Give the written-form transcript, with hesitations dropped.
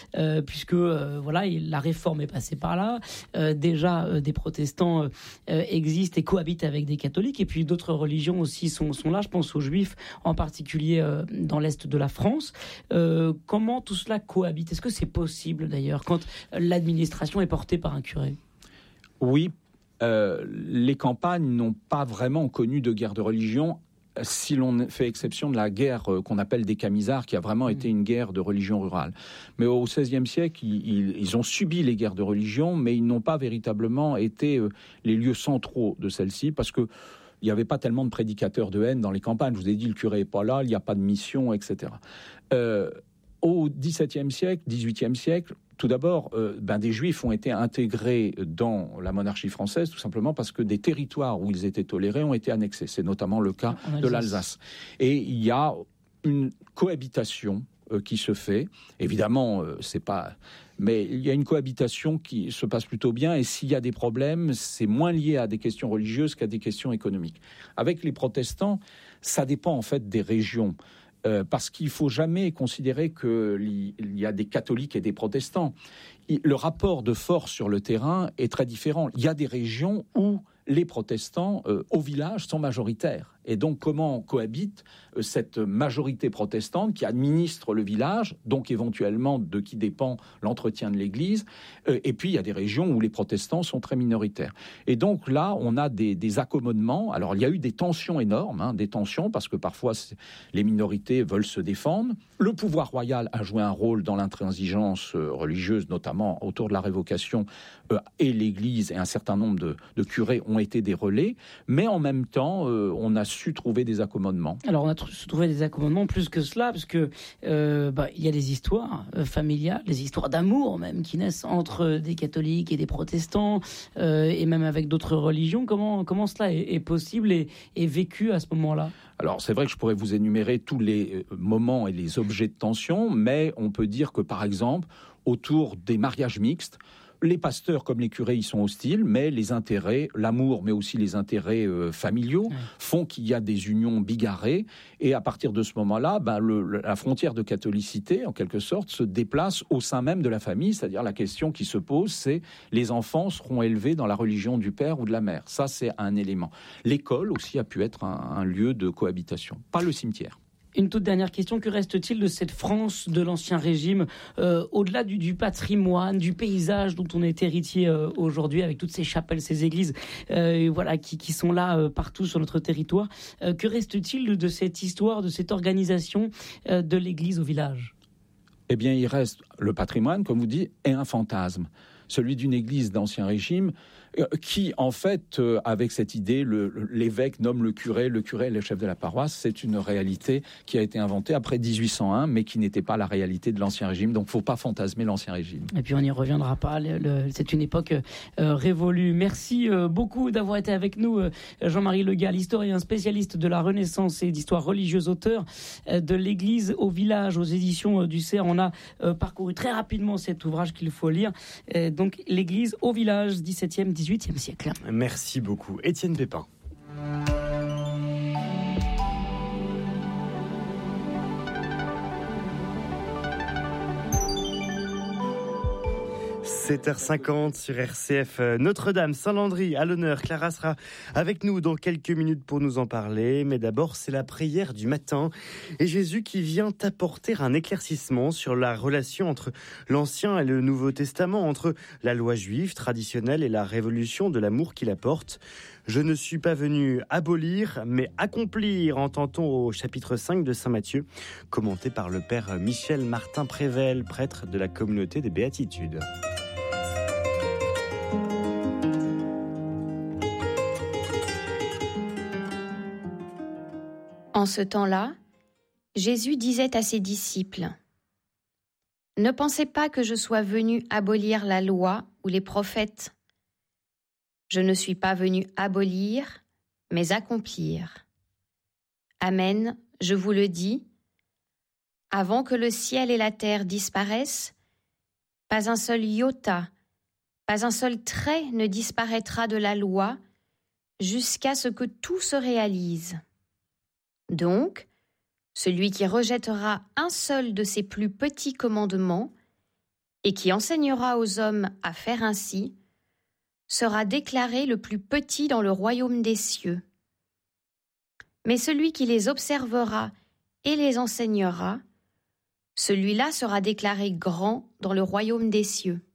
puisque la réforme est passée par là. Déjà, des protestants existent et cohabitent avec des catholiques, et puis d'autres religions aussi sont là. Je pense aux juifs, en particulier dans l'est de la France. Comment tout cela cohabite ? Est-ce que c'est possible d'ailleurs quand l'administration est portée par un curé ? Oui, les campagnes n'ont pas vraiment connu de guerre de religion, si l'on fait exception de la guerre qu'on appelle des Camisards, qui a vraiment été une guerre de religion rurale. Mais au XVIe siècle, ils ont subi les guerres de religion, mais ils n'ont pas véritablement été les lieux centraux de celles-ci, parce que il n'y avait pas tellement de prédicateurs de haine dans les campagnes. Je vous ai dit, le curé n'est pas là, il n'y a pas de mission, etc. Au XVIIe siècle, XVIIIe siècle, tout d'abord, des Juifs ont été intégrés dans la monarchie française, tout simplement parce que des territoires où ils étaient tolérés ont été annexés. C'est notamment le cas de l'Alsace. Et il y a une cohabitation qui se fait. Évidemment, c'est pas... Mais il y a une cohabitation qui se passe plutôt bien, et s'il y a des problèmes, c'est moins lié à des questions religieuses qu'à des questions économiques. Avec les protestants, ça dépend en fait des régions. Parce qu'il ne faut jamais considérer qu'il y a des catholiques et des protestants. Le rapport de force sur le terrain est très différent. Il y a des régions où les protestants au village sont majoritaires. Et donc, comment cohabite cette majorité protestante qui administre le village, donc éventuellement de qui dépend l'entretien de l'Église, et puis il y a des régions où les protestants sont très minoritaires. Et donc là, on a des accommodements. Alors, il y a eu des tensions énormes, des tensions, parce que parfois, les minorités veulent se défendre. Le pouvoir royal a joué un rôle dans l'intransigeance religieuse, notamment autour de la révocation, et l'Église et un certain nombre de curés ont été des relais, mais en même temps, on a su trouver des accommodements. Alors, on a su trouver des accommodements plus que cela, parce que il y a des histoires familiales, des histoires d'amour même, qui naissent entre des catholiques et des protestants, et même avec d'autres religions. Comment cela est possible et vécu à ce moment-là ? Alors, c'est vrai que je pourrais vous énumérer tous les moments et les objets de tension, mais on peut dire que, par exemple, autour des mariages mixtes, les pasteurs comme les curés y sont hostiles, mais les intérêts, l'amour, mais aussi les intérêts familiaux font qu'il y a des unions bigarrées. Et à partir de ce moment-là, la frontière de catholicité, en quelque sorte, se déplace au sein même de la famille. C'est-à-dire la question qui se pose, c'est les enfants seront élevés dans la religion du père ou de la mère. Ça, c'est un élément. L'école aussi a pu être un lieu de cohabitation, pas le cimetière. Une toute dernière question, que reste-t-il de cette France de l'Ancien Régime, au-delà du patrimoine, du paysage dont on est héritier aujourd'hui, avec toutes ces chapelles, ces églises qui sont là partout sur notre territoire. Que reste-t-il de cette histoire, de cette organisation de l'Église au village ? Eh bien, il reste le patrimoine, comme vous dites, et un fantasme. Celui d'une église d'Ancien Régime, qui, en fait, avec cette idée, l'évêque nomme le curé est le chef de la paroisse. C'est une réalité qui a été inventée après 1801, mais qui n'était pas la réalité de l'Ancien Régime. Donc, il ne faut pas fantasmer l'Ancien Régime. Et puis, on n'y reviendra pas. C'est une époque révolue. Merci beaucoup d'avoir été avec nous, Jean-Marie Le Gall, historien spécialiste de la Renaissance et d'histoire religieuse, auteur de l'Église au village, aux éditions du CERF. On a parcouru très rapidement cet ouvrage qu'il faut lire. Donc, l'Église au village, 17e, 18e siècle. Merci beaucoup. Étienne Pépin. 7h50 sur RCF Notre-Dame, Saint-Landry à l'honneur. Clara sera avec nous dans quelques minutes pour nous en parler. Mais d'abord, c'est la prière du matin. Et Jésus qui vient apporter un éclaircissement sur la relation entre l'Ancien et le Nouveau Testament, entre la loi juive traditionnelle et la révolution de l'amour qu'il apporte. Je ne suis pas venu abolir, mais accomplir, entend-on au chapitre 5 de Saint Matthieu, commenté par le père Michel Martin Prével, prêtre de la communauté des Béatitudes. En ce temps-là, Jésus disait à ses disciples : « Ne pensez pas que je sois venu abolir la loi ou les prophètes. Je ne suis pas venu abolir, mais accomplir. Amen, je vous le dis, avant que le ciel et la terre disparaissent, pas un seul iota, pas un seul trait ne disparaîtra de la loi jusqu'à ce que tout se réalise. Donc, celui qui rejettera un seul de ces plus petits commandements et qui enseignera aux hommes à faire ainsi, sera déclaré le plus petit dans le royaume des cieux. Mais celui qui les observera et les enseignera, celui-là sera déclaré grand dans le royaume des cieux.